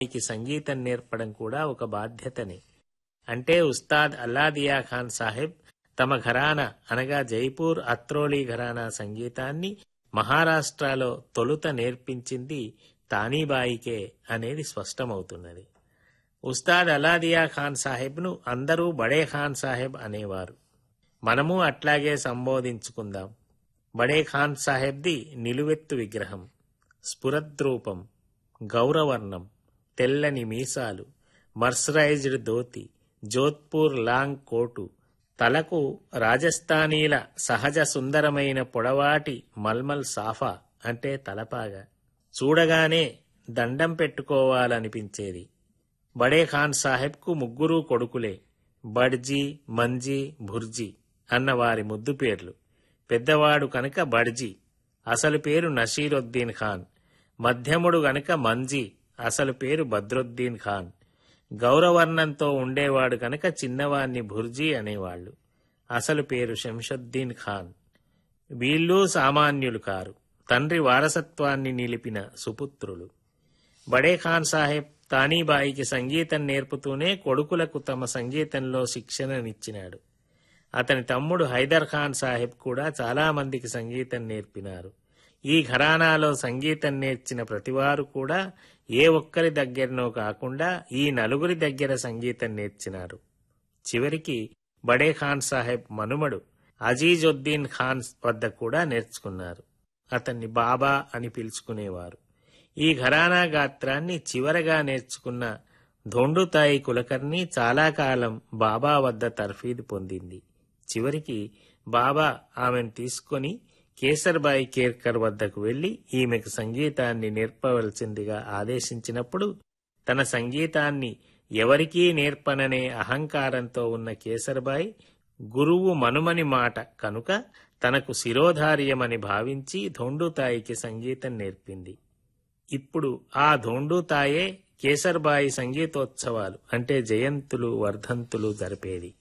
తానీబాయికి సంగీతం నేర్పడం కూడా ఒక బాధ్యతనే. అంటే ఉస్తాద్ అల్లాదియా ఖాన్ సాహెబ్ తమ ఘరానా అనగా జైపూర్ అత్రోలి ఘరానా సంగీతాన్ని మహారాష్ట్రలో తొలుత నేర్పించింది తానీబాయికే అనేది స్పష్టమవుతున్నది. ఉస్తాద్ అల్లాదియా ఖాన్ సాహెబ్ను అందరూ బడే ఖాన్ సాహెబ్ అనేవారు. మనము అట్లాగే సంబోధించుకుందాం. బడే ఖాన్ సాహెబ్ది నిలువెత్తు విగ్రహం, స్ఫురద్రూపం, గౌరవర్ణం, తెల్లని మీసాలు, mercerised dhoti, Jodhpur long coat, తలకు రాజస్థానీల సహజ సుందరమైన పొడవాటి మల్మల్ సాఫా అంటే తలపాగా. చూడగానే దండం పెట్టుకోవాలనిపించేది. బడే ఖాన్ సాహెబ్కు ముగ్గురు కొడుకులే. బడ్జీ, మంజీ, భుర్జీ అన్న వారి ముద్దు పేర్లు. పెద్దవాడు కనుక బడ్జీ, అసలు పేరు నషీరుద్దీన్ ఖాన్. మధ్యముడు గనుక మంజీ, అసలు పేరు బద్రుద్దీన్ ఖాన్. గౌరవర్ణంతో ఉండేవాడు కనుక చిన్నవాణ్ణి భుర్జీ అనేవాళ్లు. అసలు పేరు శంషుద్దీన్ ఖాన్. వీళ్ళు సామాన్యులు కారు. తండ్రి వారసత్వాన్ని నిలిపిన సుపుత్రులు. బడే ఖాన్ సాహెబ్ తానీబాయికి సంగీతం నేర్పుతూనే కొడుకులకు తమ సంగీతంలో శిక్షణనిచ్చినాడు. అతని తమ్ముడు హైదర్ ఖాన్ సాహెబ్ కూడా చాలా మందికి సంగీతం నేర్పినారు. ఈ ఘరానాలో సంగీతం నేర్చిన ప్రతివారు కూడా ఏ ఒక్కరి దగ్గరనో కాకుండా ఈ నలుగురి దగ్గర సంగీతం నేర్చినారు. చివరికి బడే ఖాన్ సాహెబ్ మనుమడు అజీజుద్దీన్ ఖాన్ వద్ద కూడా నేర్చుకున్నారు. అతన్ని బాబా అని పిలుచుకునేవారు. ఈ ఘరానా గాత్రాన్ని చివరగా నేర్చుకున్న ధోండుతాయి కులకర్ణి చాలా కాలం బాబా వద్ద తర్ఫీదు పొందింది. చివరికి బాబా ఆమెను తీసుకొని కేసర్బాయి కేర్కర్ వద్దకు వెళ్లి ఈమెకు సంగీతాన్ని నేర్పవలసిందిగా ఆదేశించినప్పుడు తన సంగీతాన్ని ఎవరికీ నేర్పననే అహంకారంతో ఉన్న కేసర్బాయి గురువు మనుమని మాట కనుక తనకు శిరోధార్యమని భావించి ధోండుతాయికి సంగీతం నేర్పింది. ఇప్పుడు ఆ ధోండుతాయే కేసర్బాయి సంగీతోత్సవాలు అంటే జయంతులు, వర్ధంతులు జరిపేది.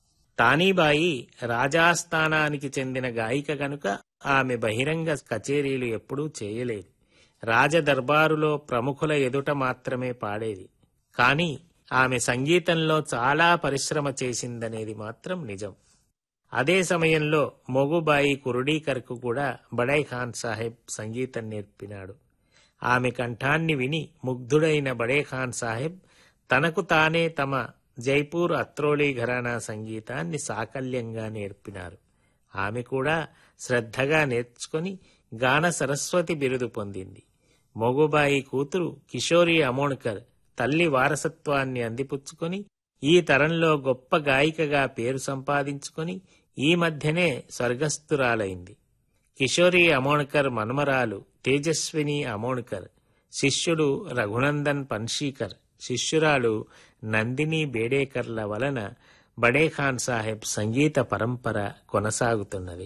తానీబాయి రాజాస్థానానికి చెందిన గాయిక గనుక ఆమె బహిరంగ కచేరీలు ఎప్పుడూ చేయలేదు. రాజదర్బారులో ప్రముఖుల ఎదుట మాత్రమే పాడేది. కాని ఆమె సంగీతంలో చాలా పరిశ్రమ చేసిందనేది మాత్రం నిజం. అదే సమయంలో మొగుబాయి కురుడీకర్కు కూడా బడే ఖాన్ సాహెబ్ సంగీతం నేర్పినాడు. ఆమె కంఠాన్ని విని ముగ్ధుడైన బడే ఖాన్ సాహెబ్ తనకు తానే తమ జైపూర్ అత్రోలి ఘరానా సంగీతాన్ని సాకల్యంగా నేర్పినారు. ఆమె కూడా శ్రద్ధగా నేర్చుకుని గాన సరస్వతి బిరుదు పొందింది. మొగుబాయి కూతురు కిషోరి అమోణ్కర్ తల్లి వారసత్వాన్ని అందిపుచ్చుకొని ఈ తరంలో గొప్ప గాయికగా పేరు సంపాదించుకొని ఈ మధ్యనే స్వర్గస్థురాలైంది. కిషోరి అమోణ్కర్ మన్మరాలు తేజస్విని అమోణ్కర్, శిష్యుడు రఘునందన్ పన్షీకర్, శిష్యురాలు నందిని బేడేకర్ల వలన బడే ఖాన్ సాహెబ్ సంగీత పరంపర కొనసాగుతున్నది.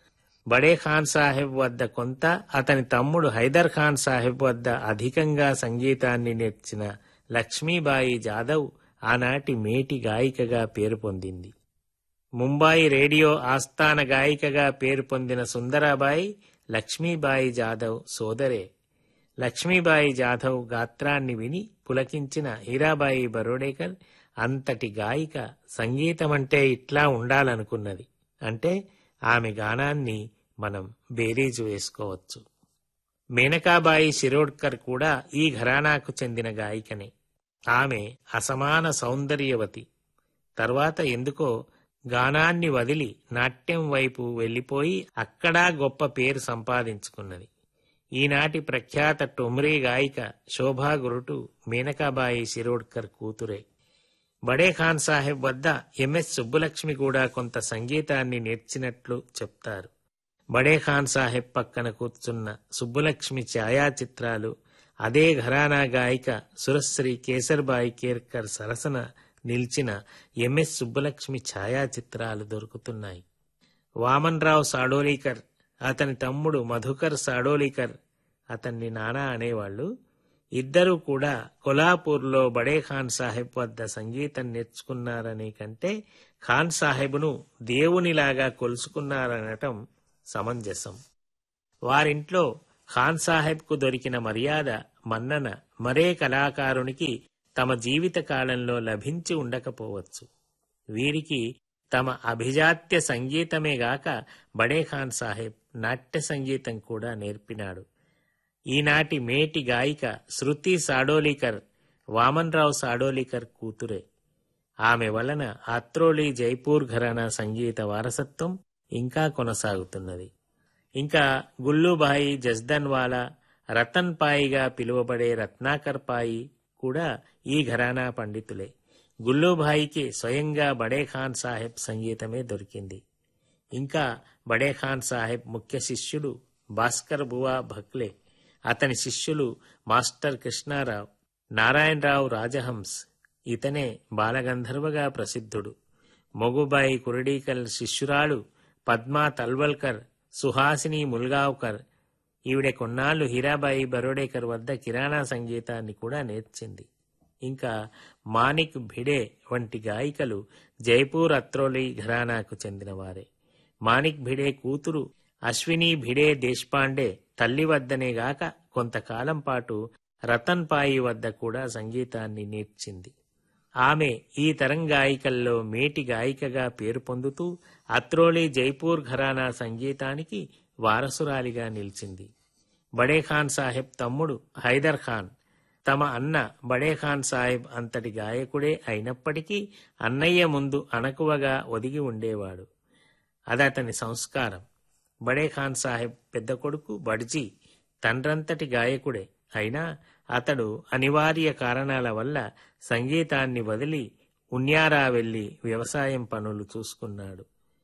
బడే ఖాన్ సాహెబ్ వద్ద కొంత, అతని తమ్ముడు హైదర్ ఖాన్ సాహెబ్ వద్ద అధికంగా సంగీతాన్ని నేర్చిన లక్ష్మీబాయి జాదవ్ ఆనాటి మేటి గాయికగా పేరు పొందింది. ముంబాయి రేడియో ఆస్థాన గాయికగా పేరు పొందిన సుందరాబాయి లక్ష్మీబాయి జాదవ్ సోదరే. లక్ష్మీబాయి జాదవ్ గాత్రాన్ని విని పులకించిన హీరాబాయి బరోడేకర్ అంతటి గాయిక సంగీతమంటే ఇట్లా ఉండాలనుకున్నది. అంటే ఆమె గానాన్ని మనం బేరీజు వేసుకోవచ్చు. మేనకాబాయి శిరోడ్కర్ కూడా ఈ ఘరానాకు చెందిన గాయికనే. ఆమె అసమాన సౌందర్యవతి. తర్వాత ఎందుకో గానాన్ని వదిలి నాట్యం వైపు వెళ్లిపోయి అక్కడా గొప్ప పేరు సంపాదించుకున్నది. ఈనాటి ప్రఖ్యాత టొమ్రీ గాయిక శోభా గురుటు మేనకాబాయి శిరోడ్కర్ కూతురే. బడే ఖాన్ సాహెబ్ వద్ద ఎంఎస్ సుబ్బులక్ష్మి కూడా కొంత సంగీతాన్ని నేర్చినట్లు చెప్తారు. బడే ఖాన్ సాహెబ్ పక్కన కూర్చున్న సుబ్బులక్ష్మి ఛాయాచిత్రాలు అదే ఘరానా గాయిక సురశ్రీ కేసర్బాయి కేర్కర్ సరసన నిలిచిన ఎంఎస్ సుబ్బలక్ష్మి ఛాయాచిత్రాలు దొరుకుతున్నాయి. వామన్రావు సాడోలీకర్, అతని తమ్ముడు మధుకర్ సాడోలీకర్, అతన్ని నానా అనేవాళ్లు, ఇద్దరూ కూడా కొల్హాపూర్లో బడే ఖాన్ సాహెబ్ వద్ద సంగీతం నేర్చుకున్నారనే కంటే ఖాన్ సాహెబ్ను దేవునిలాగా కొలుసుకున్నారనటం సమంజసం. వారింట్లో ఖాన్ సాహెబ్కు దొరికిన మర్యాద, మన్నన మరే కళాకారునికి తమ జీవిత కాలంలో లభించి ఉండకపోవచ్చు. వీరికి తమ అభిజాత్య సంగీతమేగాక బడే ఖాన్ సాహెబ్ నాట్య సంగీతం కూడా నేర్పినాడు. ఈనాటి మేటి గాయిక శృతి సాడోలీకర్ వామన్రావు సాడోలీకర్ కూతురే. ఆమె వలన అత్రోలి జైపూర్ ఘరానా సంగీత వారసత్వం ఇంకా కొనసాగుతున్నది. ఇంకా గుల్లుబాయి జస్దన్వాలా, రతన్ పాయిగా పిలువబడే రత్నాకర్ పాయి కూడా ఈ ఘరానా పండితులే. గుల్లుబాయికి స్వయంగా బడే ఖాన్ సాహెబ్ సంగీతమే దొరికింది. ఇంకా బడే ఖాన్ సాహెబ్ ముఖ్య శిష్యుడు భాస్కర్ బువా భక్లే, అతని శిష్యులు మాస్టర్ కృష్ణారావు, నారాయణరావు రాజహంస్, ఇతనే బాలగంధర్వగా ప్రసిద్ధుడు. మొగుబాయి కురడీకల్ శిష్యురాలు పద్మా తల్వల్కర్, సుహాసిని ముల్గావ్కర్. ఈవిడ కొన్నాళ్లు హీరాబాయి బరోడేకర్ వద్ద కిరాణా సంగీతాన్ని కూడా నేర్చింది. ఇంకా మానిక్ భిడే వంటి గాయికలు జైపూర్ అత్రోలి ఘరానాకు చెందినవారే. మానిక్ భిడే కూతురు అశ్విని భిడే దేశ్పాండే తల్లి వద్దనేగాక కొంతకాలం పాటు రతన్ పాయి వద్ద కూడా సంగీతాన్ని నేర్చింది. ఆమె ఈ తరం గాయికల్లో మేటి గాయికగా పేరు పొందుతూ అత్రోలి జైపూర్ ఘరానా సంగీతానికి వారసురాలిగా నిలిచింది. బడే ఖాన్ సాహెబ్ తమ్ముడు హైదర్ ఖాన్ తమ అన్న బడే ఖాన్ సాహెబ్ అంతటి గాయకుడే అయినప్పటికీ అన్నయ్య ముందు అణకువగా ఒదిగి ఉండేవాడు. అదతని సంస్కారం. బడే ఖాన్ సాహెబ్ పెద్ద కొడుకు బడ్జీ తండ్రంతటి గాయకుడే అయినా అతడు అనివార్య కారణాల వల్ల సంగీతాన్ని వదిలి ఉన్యారా వెళ్లి వ్యవసాయం పనులు చూసుకున్నాడు.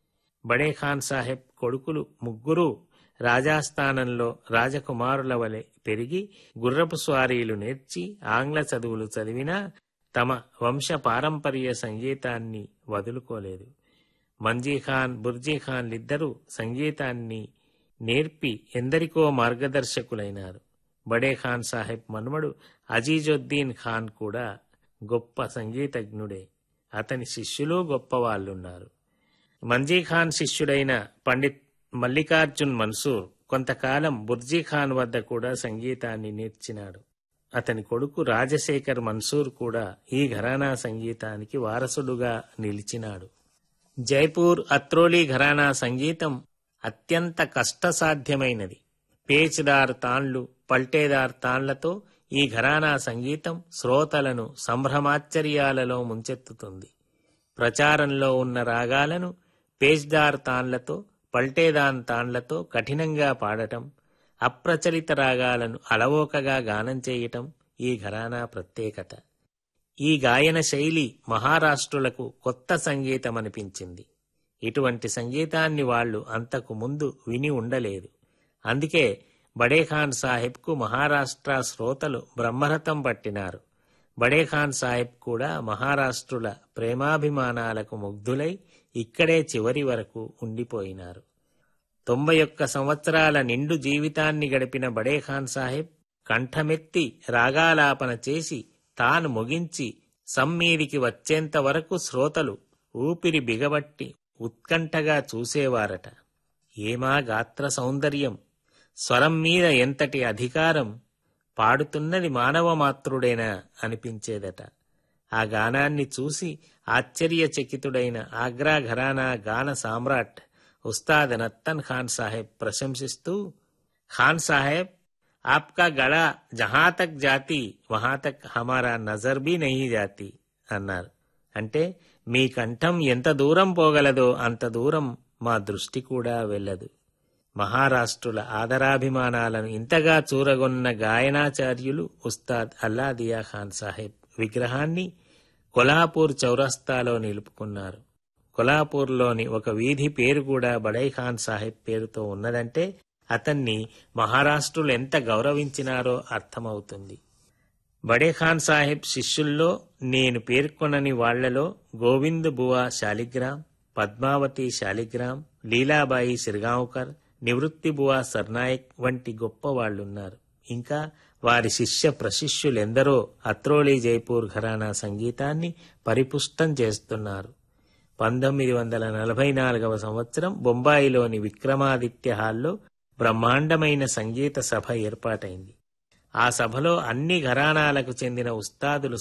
బడే ఖాన్ సాహెబ్ కొడుకులు ముగ్గురు రాజాస్థానంలో రాజకుమారుల వలె పెరిగి గుర్రపు స్వారీలు నేర్చి ఆంగ్ల చదువులు చదివినా తమ వంశ పారంపర్య సంగీతాన్ని వదులుకోలేదు. మంజీఖాన్, బుర్జీఖాన్లిద్దరూ సంగీతాన్ని నేర్పి ఎందరికో మార్గదర్శకులైనారు. బడే ఖాన్ సాహెబ్ మనుమడు అజీజుద్దీన్ ఖాన్ కూడా గొప్ప సంగీతజ్ఞుడే. అతని శిష్యులు గొప్పవాళ్లున్నారు. మంజీఖాన్ శిష్యుడైన పండిత్ మల్లికార్జున్ మన్సూర్ కొంతకాలం బుర్జీఖాన్ వద్ద కూడా సంగీతాన్ని నేర్చినాడు. అతని కొడుకు రాజశేఖర్ మన్సూర్ కూడా ఈ ఘరానా సంగీతానికి వారసుడుగా నిలిచినాడు. జైపూర్ అత్రోలి ఘరానా సంగీతం అత్యంత కష్టసాధ్యమైనది. పేచ్దార్ తాన్లు, పల్టేదార్ తాన్లతో ఈ ఘరానా సంగీతం శ్రోతలను సంభ్రమాశ్చర్యాలలో ముంచెత్తుతుంది. ప్రచారంలో ఉన్న రాగాలను పేచ్దార్ తాన్లతో, పల్టేదాన్ తాన్లతో కఠినంగా పాడటం, అప్రచలిత రాగాలను అలవోకగా గానం చేయటం ఈ ఘరానా ప్రత్యేకత. ఈ గాయన శైలి మహారాష్ట్రులకు కొత్త సంగీతమనిపించింది. ఇటువంటి సంగీతాన్ని వాళ్లు అంతకు ముందు విని ఉండలేదు. అందుకే బడే ఖాన్ సాహెబ్కు మహారాష్ట్ర శ్రోతలు బ్రహ్మరథం పట్టినారు. బడే ఖాన్ సాహెబ్ కూడా మహారాష్ట్రుల ప్రేమాభిమానాలకు ముగ్ధులై ఇక్కడే చివరి వరకు ఉండిపోయినారు. 91 సంవత్సరాల నిండు జీవితాన్ని గడిపిన బడే ఖాన్ సాహెబ్ కంఠమెత్తి రాగాలాపన చేసి తాను ముగించి సమ్మీదికి వచ్చేంత వరకు శ్రోతలు ఊపిరి బిగబట్టి ఉత్కంఠగా చూసేవారట. ఏమా గాత్ర సౌందర్యం, స్వరం మీద ఎంతటి అధికారం, పాడుతున్నది మానవ మాతృడేనా అనిపించేదట. ఆ గానాన్ని చూసి ఆశ్చర్యచకితుడైన ఆగ్రా ఘరానా గాన సామ్రాట్ ఉస్తాద్ నత్తన్ ఖాన్ సాహెబ్ ప్రశంసిస్తూ, ఖాన్ సాహెబ్ ఆప్కా గళా జహా తక్ జాతి వహా తక్ హమారా నజర్ భీ నహీ జాతి అన్నారు. అంటే మీ కంఠం ఎంత దూరం పోగలదో అంత దూరం మా దృష్టి కూడా వెళ్ళదు. మహారాష్ట్రుల ఆదరాభిమానాలను ఇంతగా చూరగొన్న గాయనాచార్యులు ఉస్తాద్ అల్లాదియా ఖాన్ సాహెబ్ విగ్రహాన్ని కొల్హాపూర్ చౌరస్తాలో నిలుపుకున్నారు. కొల్హాపూర్లోని ఒక వీధి పేరు కూడా బడే ఖాన్ సాహెబ్ పేరుతో ఉన్నదంటే అతన్ని మహారాష్ట్రులు ఎంత గౌరవించినారో అర్థమవుతుంది. బడే ఖాన్ సాహెబ్ శిష్యుల్లో నేను పేర్కొనని వాళ్లలో గోవింద్ బువా శాలిగ్రామ్, పద్మావతి శాలిగ్రామ్, లీలాబాయి సిర్గాంవ్కర్, నివృత్తి బువా సర్నాయక్ వంటి గొప్ప వాళ్లున్నారు. ఇంకా వారి శిష్య ప్రశిష్యులెందరో అత్రోలి జైపూర్ ఘరానా సంగీతాన్ని పరిపుష్టం చేస్తున్నారు. 1944 సంవత్సరం బొంబాయిలోని విక్రమాదిత్య హాల్లో బ్రహ్మాండమైన సంగీత సభ ఏర్పాటైంది. ఆ సభలో అన్ని ఘరానాలకు చెందిన ఉస్తాదులు